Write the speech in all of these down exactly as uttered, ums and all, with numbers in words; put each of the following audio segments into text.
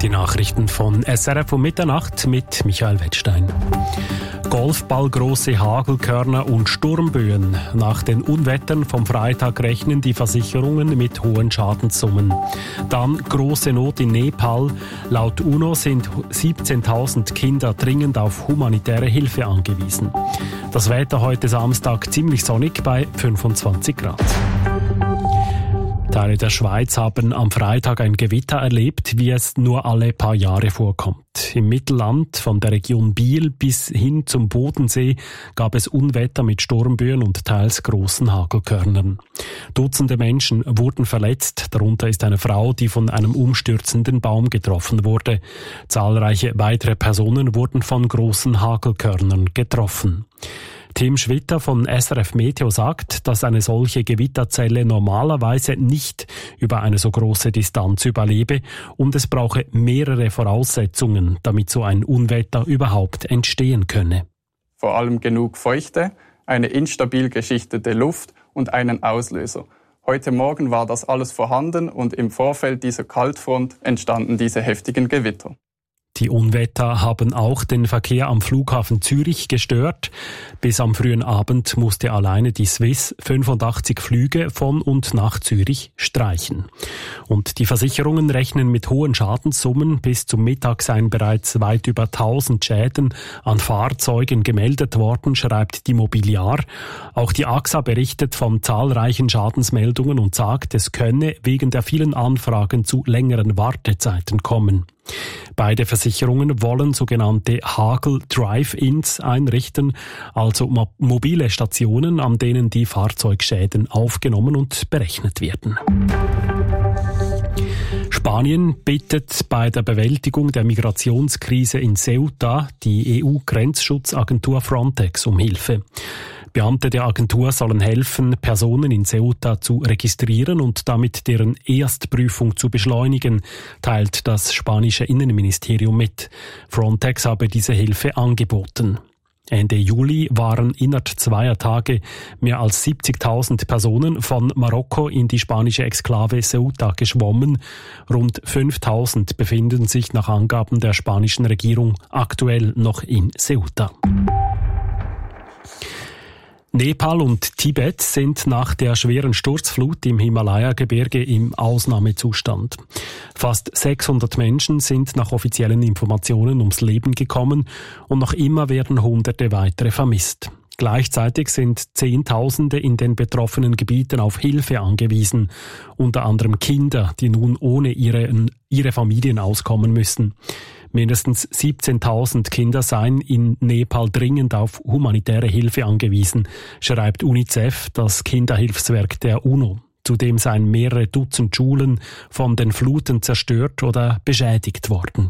Die Nachrichten von S R F um Mitternacht mit Michael Wettstein. Golfballgroße Hagelkörner und Sturmböen. Nach den Unwettern vom Freitag rechnen die Versicherungen mit hohen Schadenssummen. Dann große Not in Nepal. Laut UNO sind siebzehntausend Kinder dringend auf humanitäre Hilfe angewiesen. Das Wetter heute Samstag ziemlich sonnig bei fünfundzwanzig Grad. Teile der Schweiz haben am Freitag ein Gewitter erlebt, wie es nur alle paar Jahre vorkommt. Im Mittelland, von der Region Biel bis hin zum Bodensee, gab es Unwetter mit Sturmböen und teils großen Hagelkörnern. Dutzende Menschen wurden verletzt, darunter ist eine Frau, die von einem umstürzenden Baum getroffen wurde. Zahlreiche weitere Personen wurden von großen Hagelkörnern getroffen. Tim Schwitter von S R F Meteo sagt, dass eine solche Gewitterzelle normalerweise nicht über eine so große Distanz überlebe und es brauche mehrere Voraussetzungen, damit so ein Unwetter überhaupt entstehen könne. Vor allem genug Feuchte, eine instabil geschichtete Luft und einen Auslöser. Heute Morgen war das alles vorhanden und im Vorfeld dieser Kaltfront entstanden diese heftigen Gewitter. Die Unwetter haben auch den Verkehr am Flughafen Zürich gestört. Bis am frühen Abend musste alleine die Swiss fünfundachtzig Flüge von und nach Zürich streichen. Und die Versicherungen rechnen mit hohen Schadenssummen. Bis zum Mittag seien bereits weit über tausend Schäden an Fahrzeugen gemeldet worden, schreibt die Mobiliar. Auch die A X A berichtet von zahlreichen Schadensmeldungen und sagt, es könne wegen der vielen Anfragen zu längeren Wartezeiten kommen. Beide Versicherungen wollen sogenannte Hagel-Drive-Ins einrichten, also mo- mobile Stationen, an denen die Fahrzeugschäden aufgenommen und berechnet werden. Spanien bittet bei der Bewältigung der Migrationskrise in Ceuta die E U-Grenzschutzagentur Frontex um Hilfe. Beamte der Agentur sollen helfen, Personen in Ceuta zu registrieren und damit deren Erstprüfung zu beschleunigen, teilt das spanische Innenministerium mit. Frontex habe diese Hilfe angeboten. Ende Juli waren innerhalb zweier Tage mehr als siebzigtausend Personen von Marokko in die spanische Exklave Ceuta geschwommen. Rund fünftausend befinden sich nach Angaben der spanischen Regierung aktuell noch in Ceuta. Nepal und Tibet sind nach der schweren Sturzflut im Himalaya-Gebirge im Ausnahmezustand. Fast sechshundert Menschen sind nach offiziellen Informationen ums Leben gekommen und noch immer werden Hunderte weitere vermisst. Gleichzeitig sind Zehntausende in den betroffenen Gebieten auf Hilfe angewiesen, unter anderem Kinder, die nun ohne ihre, ihre Familien auskommen müssen. Mindestens siebzehntausend Kinder seien in Nepal dringend auf humanitäre Hilfe angewiesen, schreibt UNICEF, das Kinderhilfswerk der UNO. Zudem seien mehrere Dutzend Schulen von den Fluten zerstört oder beschädigt worden.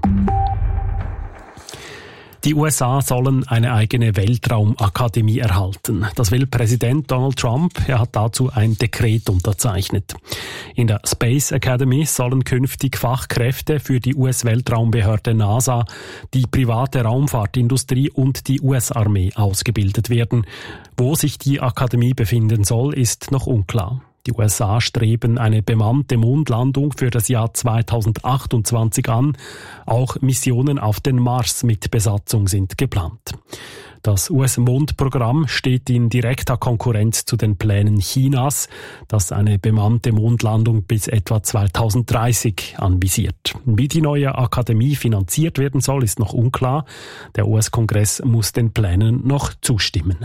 Die U S A sollen eine eigene Weltraumakademie erhalten. Das will Präsident Donald Trump. Er hat dazu ein Dekret unterzeichnet. In der Space Academy sollen künftig Fachkräfte für die U S-Weltraumbehörde NASA, die private Raumfahrtindustrie und die U S-Armee ausgebildet werden. Wo sich die Akademie befinden soll, ist noch unklar. Die U S A streben eine bemannte Mondlandung für das Jahr zweitausendachtundzwanzig an. Auch Missionen auf den Mars mit Besatzung sind geplant. Das U S-Mondprogramm steht in direkter Konkurrenz zu den Plänen Chinas, das eine bemannte Mondlandung bis etwa zweitausenddreißig anvisiert. Wie die neue Akademie finanziert werden soll, ist noch unklar. Der U S-Kongress muss den Plänen noch zustimmen.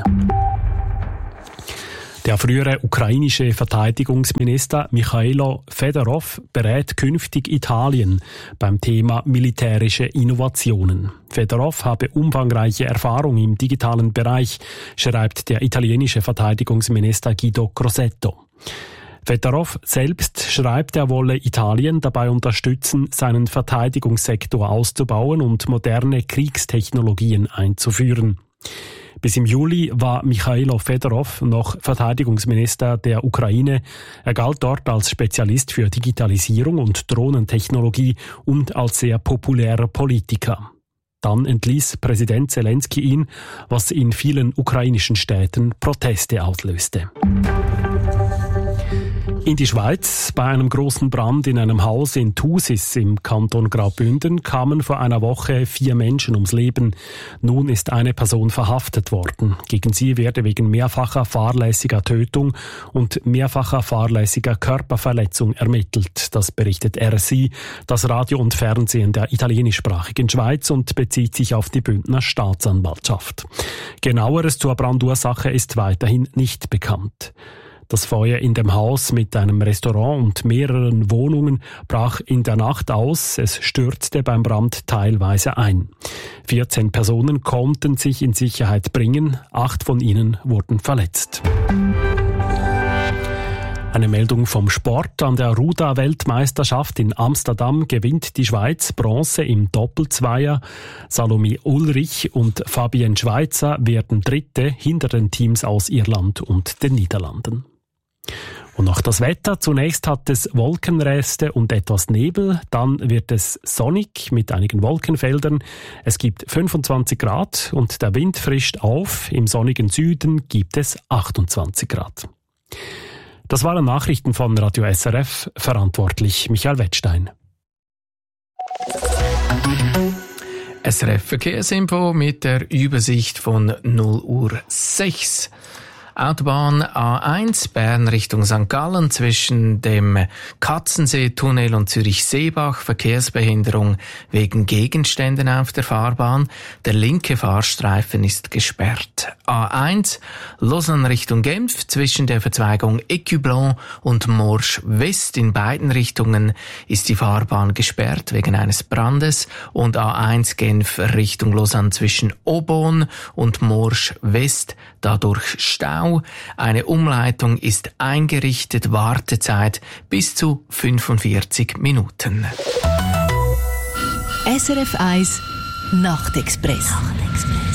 Der frühere ukrainische Verteidigungsminister Michailo Fedorov berät künftig Italien beim Thema militärische Innovationen. Fedorov habe umfangreiche Erfahrung im digitalen Bereich, schreibt der italienische Verteidigungsminister Guido Crosetto. Fedorov selbst schreibt, er wolle Italien dabei unterstützen, seinen Verteidigungssektor auszubauen und moderne Kriegstechnologien einzuführen. Bis im Juli war Michailo Fedorov noch Verteidigungsminister der Ukraine. Er galt dort als Spezialist für Digitalisierung und Drohnentechnologie und als sehr populärer Politiker. Dann entließ Präsident Zelensky ihn, was in vielen ukrainischen Städten Proteste auslöste. In die Schweiz. Bei einem großen Brand in einem Haus in Thusis im Kanton Graubünden kamen vor einer Woche vier Menschen ums Leben. Nun ist eine Person verhaftet worden. Gegen sie werde wegen mehrfacher fahrlässiger Tötung und mehrfacher fahrlässiger Körperverletzung ermittelt. Das berichtet R S I, das Radio und Fernsehen der italienischsprachigen Schweiz, und bezieht sich auf die Bündner Staatsanwaltschaft. Genaueres zur Brandursache ist weiterhin nicht bekannt. Das Feuer in dem Haus mit einem Restaurant und mehreren Wohnungen brach in der Nacht aus. Es stürzte beim Brand teilweise ein. vierzehn Personen konnten sich in Sicherheit bringen. Acht von ihnen wurden verletzt. Eine Meldung vom Sport. An der Ruder-Weltmeisterschaft in Amsterdam gewinnt die Schweiz Bronze im Doppelzweier. Salome Ulrich und Fabienne Schweizer werden Dritte hinter den Teams aus Irland und den Niederlanden. Und noch das Wetter. Zunächst hat es Wolkenreste und etwas Nebel. Dann wird es sonnig mit einigen Wolkenfeldern. Es gibt fünfundzwanzig Grad und der Wind frischt auf. Im sonnigen Süden gibt es achtundzwanzig Grad. Das waren Nachrichten von Radio S R F. Verantwortlich Michael Wettstein. S R F Verkehrsinfo mit der Übersicht von null Uhr sechs. Autobahn A eins Bern Richtung Sankt Gallen zwischen dem Katzensee-Tunnel und Zürich-Seebach. Verkehrsbehinderung wegen Gegenständen auf der Fahrbahn. Der linke Fahrstreifen ist gesperrt. A eins Lausanne Richtung Genf zwischen der Verzweigung Écublon und Morsch West. In beiden Richtungen ist die Fahrbahn gesperrt wegen eines Brandes. Und A eins Genf Richtung Lausanne zwischen Aubonne und Morsch West. Dadurch Stau. Eine Umleitung ist eingerichtet, Wartezeit bis zu fünfundvierzig Minuten. S R F eins Nachtexpress. Nachtexpress.